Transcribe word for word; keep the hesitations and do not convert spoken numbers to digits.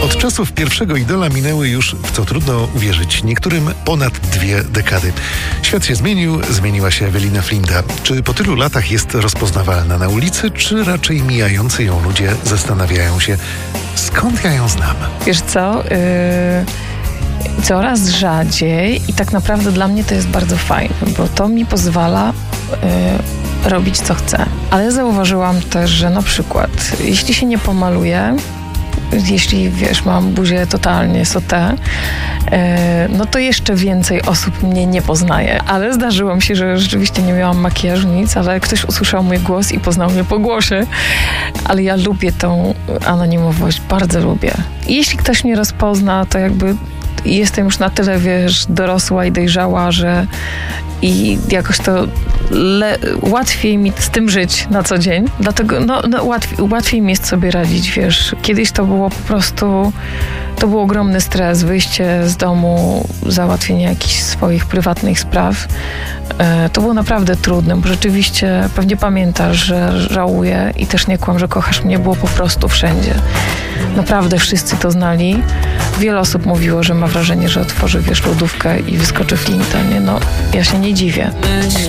Od czasów pierwszego Idola minęły już, w co trudno uwierzyć, niektórym ponad dwie dekady. Świat się zmienił, zmieniła się Ewelina Flinda. Czy po tylu latach jest rozpoznawalna na ulicy, czy raczej mijający ją ludzie zastanawiają się, skąd ja ją znam? Wiesz co, yy, coraz rzadziej i tak naprawdę dla mnie to jest bardzo fajne, bo to mi pozwala yy, robić co chcę. Ale zauważyłam też, że na przykład jeśli się nie pomaluję, jeśli, wiesz, mam buzię totalnie sauté, no to jeszcze więcej osób mnie nie poznaje. Ale zdarzyło mi się, że rzeczywiście nie miałam makijażu, nic, ale ktoś usłyszał mój głos i poznał mnie po głosie. Ale ja lubię tą anonimowość, bardzo lubię. I jeśli ktoś mnie rozpozna, to jakby jestem już na tyle, wiesz, dorosła i dojrzała, że i jakoś to le- łatwiej mi z tym żyć na co dzień. Dlatego no, no, łatwiej, łatwiej mi jest sobie radzić, wiesz. Kiedyś to było po prostu, to był ogromny stres, wyjście z domu, załatwienie jakichś swoich prywatnych spraw. E, to było naprawdę trudne, bo rzeczywiście pewnie pamiętasz, że żałuję i też nie kłam, że kochasz mnie, było po prostu wszędzie. Naprawdę wszyscy to znali. Wiele osób mówiło, że ma wrażenie, że otworzy, wiesz, lodówkę i wyskoczy Flinta, nie? No, ja się nie dziwię.